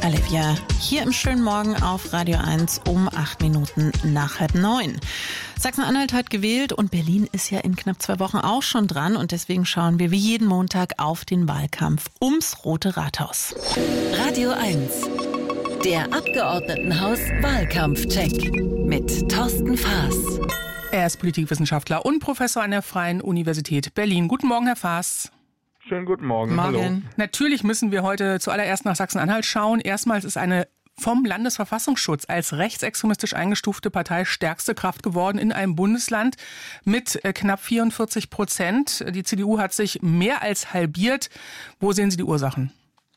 Olivia, hier im schönen Morgen auf Radio 1 um 8 Minuten nach 8:30. Sachsen-Anhalt hat gewählt und Berlin ist ja in knapp 2 Wochen auch schon dran. Und deswegen schauen wir wie jeden Montag auf den Wahlkampf ums Rote Rathaus. Radio 1, der Abgeordnetenhaus-Wahlkampfcheck mit Thorsten Faas. Er ist Politikwissenschaftler und Professor an der Freien Universität Berlin. Guten Morgen, Herr Faas. Schönen guten Morgen. Morgen. Hallo. Natürlich müssen wir heute zuallererst nach Sachsen-Anhalt schauen. Erstmals ist eine vom Landesverfassungsschutz als rechtsextremistisch eingestufte Partei stärkste Kraft geworden in einem Bundesland mit knapp 44%. Die CDU hat sich mehr als halbiert. Wo sehen Sie die Ursachen?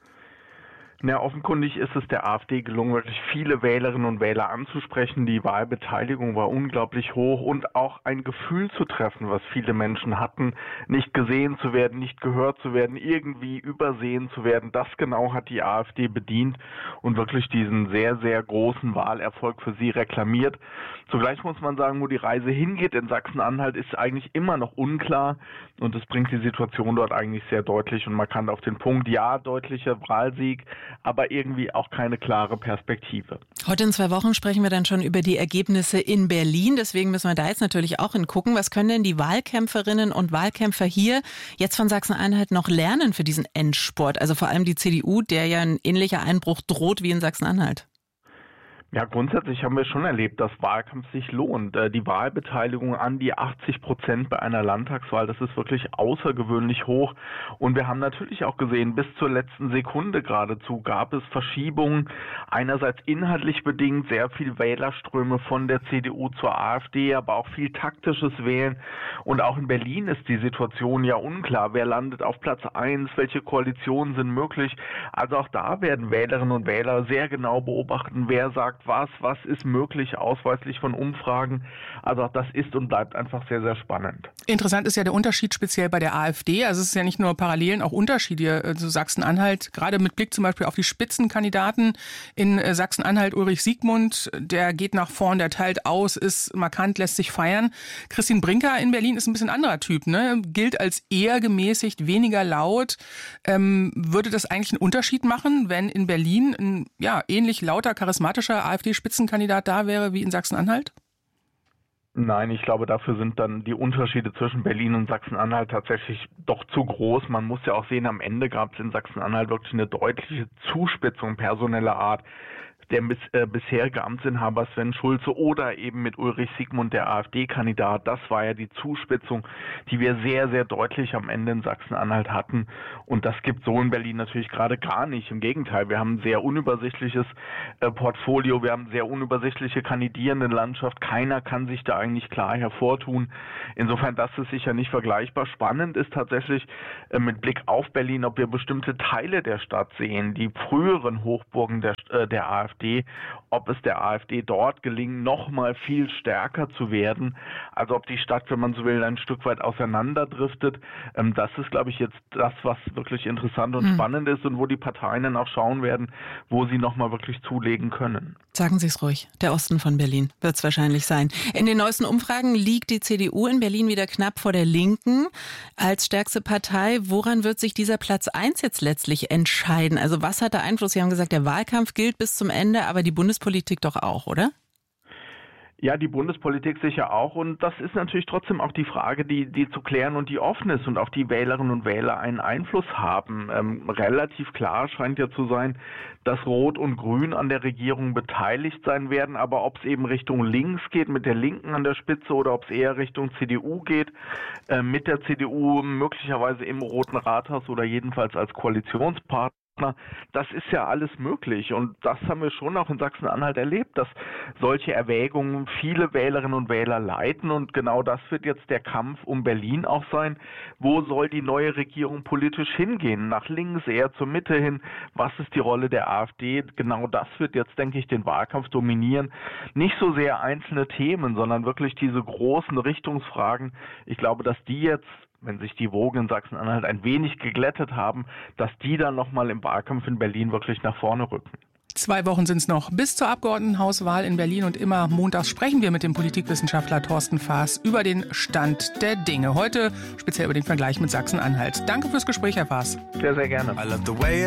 Ja, offenkundig ist es der AfD gelungen, wirklich viele Wählerinnen und Wähler anzusprechen. Die Wahlbeteiligung war unglaublich hoch und auch ein Gefühl zu treffen, was viele Menschen hatten, nicht gesehen zu werden, nicht gehört zu werden, irgendwie übersehen zu werden. Das genau hat die AfD bedient und wirklich diesen sehr, sehr großen Wahlerfolg für sie reklamiert. Zugleich muss man sagen, wo die Reise hingeht in Sachsen-Anhalt, ist eigentlich immer noch unklar und es bringt die Situation dort eigentlich sehr deutlich und markant auf den Punkt. Ja, deutlicher Wahlsieg, aber irgendwie auch keine klare Perspektive. Heute in 2 Wochen sprechen wir dann schon über die Ergebnisse in Berlin. Deswegen müssen wir da jetzt natürlich auch hingucken. Was können denn die Wahlkämpferinnen und Wahlkämpfer hier jetzt von Sachsen-Anhalt noch lernen für diesen Endspurt? Also vor allem die CDU, der ja ein ähnlicher Einbruch droht wie in Sachsen-Anhalt. Ja, grundsätzlich haben wir schon erlebt, dass Wahlkampf sich lohnt. Die Wahlbeteiligung an die 80% bei einer Landtagswahl, das ist wirklich außergewöhnlich hoch. Und wir haben natürlich auch gesehen, bis zur letzten Sekunde geradezu gab es Verschiebungen. Einerseits inhaltlich bedingt sehr viel Wählerströme von der CDU zur AfD, aber auch viel taktisches Wählen. Und auch in Berlin ist die Situation ja unklar. Wer landet auf Platz 1? Welche Koalitionen sind möglich? Also auch da werden Wählerinnen und Wähler sehr genau beobachten, wer sagt was ist möglich, ausweislich von Umfragen. Also auch das ist und bleibt einfach sehr, sehr spannend. Interessant ist ja der Unterschied speziell bei der AfD. Also es ist ja nicht nur Parallelen, auch Unterschiede zu Sachsen-Anhalt. Gerade mit Blick zum Beispiel auf die Spitzenkandidaten in Sachsen-Anhalt, Ulrich Siegmund, der geht nach vorn, der teilt aus, ist markant, lässt sich feiern. Christine Brinker in Berlin ist ein bisschen anderer Typ, ne? Gilt als eher gemäßigt, weniger laut. Würde das eigentlich einen Unterschied machen, wenn in Berlin ein ähnlich lauter, charismatischer AfD-Spitzenkandidat da wäre wie in Sachsen-Anhalt? Nein, ich glaube, dafür sind dann die Unterschiede zwischen Berlin und Sachsen-Anhalt tatsächlich doch zu groß. Man muss ja auch sehen, am Ende gab es in Sachsen-Anhalt wirklich eine deutliche Zuspitzung personeller Art. Der bisherige Amtsinhaber Sven Schulze oder eben mit Ulrich Siegmund, der AfD-Kandidat, das war ja die Zuspitzung, die wir sehr, sehr deutlich am Ende in Sachsen-Anhalt hatten. Und das gibt so in Berlin natürlich gerade gar nicht. Im Gegenteil, wir haben ein sehr unübersichtliches Portfolio, wir haben eine sehr unübersichtliche Kandidierendenlandschaft. Keiner kann sich da eigentlich klar hervortun. Insofern, das ist sicher nicht vergleichbar. Spannend ist tatsächlich mit Blick auf Berlin, ob wir bestimmte Teile der Stadt sehen, die früheren Hochburgen der AfD, ob es der AfD dort gelingt, noch mal viel stärker zu werden. Also ob die Stadt, wenn man so will, ein Stück weit auseinanderdriftet. Das ist, glaube ich, jetzt das, was wirklich interessant und spannend ist und wo die Parteien dann auch schauen werden, wo sie noch mal wirklich zulegen können. Sagen Sie es ruhig, der Osten von Berlin wird es wahrscheinlich sein. In den neuesten Umfragen liegt die CDU in Berlin wieder knapp vor der Linken als stärkste Partei. Woran wird sich dieser Platz 1 jetzt letztlich entscheiden? Also was hat da Einfluss? Sie haben gesagt, der Wahlkampf gilt bis zum Ende, aber die Bundespolitik doch auch, oder? Ja, die Bundespolitik sicher auch und das ist natürlich trotzdem auch die Frage, die zu klären und die offen ist und auf die Wählerinnen und Wähler einen Einfluss haben. Relativ klar scheint ja zu sein, dass Rot und Grün an der Regierung beteiligt sein werden, aber ob es eben Richtung links geht mit der Linken an der Spitze oder ob es eher Richtung CDU geht, mit der CDU möglicherweise im Roten Rathaus oder jedenfalls als Koalitionspartner. Das ist ja alles möglich und das haben wir schon auch in Sachsen-Anhalt erlebt, dass solche Erwägungen viele Wählerinnen und Wähler leiten und genau das wird jetzt der Kampf um Berlin auch sein. Wo soll die neue Regierung politisch hingehen? Nach links, eher zur Mitte hin? Was ist die Rolle der AfD? Genau das wird jetzt, denke ich, den Wahlkampf dominieren. Nicht so sehr einzelne Themen, sondern wirklich diese großen Richtungsfragen. Ich glaube, dass die jetzt, wenn sich die Wogen in Sachsen-Anhalt ein wenig geglättet haben, dass die dann nochmal im Wahlkampf in Berlin wirklich nach vorne rücken. 2 Wochen sind es noch bis zur Abgeordnetenhauswahl in Berlin und immer montags sprechen wir mit dem Politikwissenschaftler Thorsten Faas über den Stand der Dinge. Heute speziell über den Vergleich mit Sachsen-Anhalt. Danke fürs Gespräch, Herr Faas. Sehr, sehr gerne.